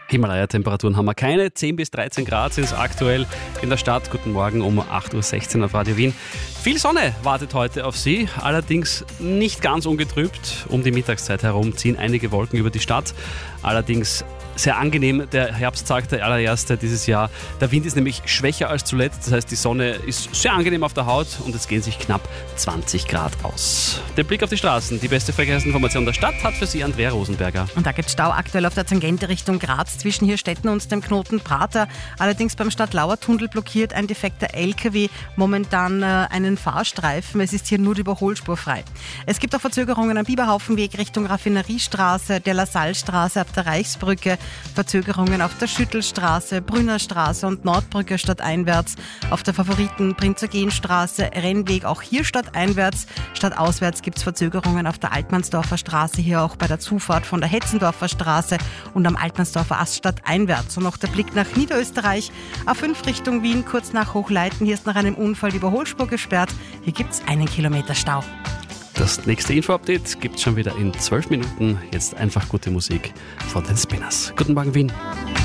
Himalaya-Temperaturen haben wir keine. 10 bis 13 Grad sind es aktuell in der Stadt. Guten Morgen um 8.16 Uhr auf Radio Wien. Viel Sonne wartet heute auf Sie, allerdings nicht ganz ungetrübt. Um die Mittagszeit herum ziehen einige Wolken über die Stadt. Allerdings sehr angenehm, der Herbsttag, der allererste dieses Jahr. Der Wind ist nämlich schwächer als zuletzt, das heißt die Sonne ist sehr angenehm auf der Haut und es gehen sich knapp 20 Grad aus. Der Blick auf die Straßen, die beste Verkehrsinformation der Stadt hat für Sie Andrea Rosenberger. Und da gibt Stau aktuell auf der Tangente Richtung Graz zwischen Hirstetten und dem Knoten Prater. Allerdings beim Stadtlauer Tunnel blockiert ein defekter LKW momentan einen Fahrstreifen. Es ist hier nur die Überholspur frei. Es gibt auch Verzögerungen am Biberhaufenweg Richtung Raffineriestraße, der Lassalstraße ab der Reichsbrücke, Verzögerungen auf der Schüttelstraße, Brünnerstraße und Nordbrücke stadteinwärts, auf der Favoriten Prinzergenstraße, Rennweg auch hier stadteinwärts. Stadtauswärts gibt es Verzögerungen auf der Altmannsdorfer Straße, hier auch bei der Zufahrt von der Hetzendorfer Straße und am Altmannsdorfer Ast stadteinwärts. Und noch der Blick nach Niederösterreich, A5 Richtung Wien, kurz nach Hochleiten. Hier ist nach einem Unfall die Überholspur gesperrt. Hier gibt es 1 Kilometer Stau. Das nächste Info-Update gibt es schon wieder in 12 Minuten. Jetzt einfach gute Musik von den Spinners. Guten Morgen, Wien.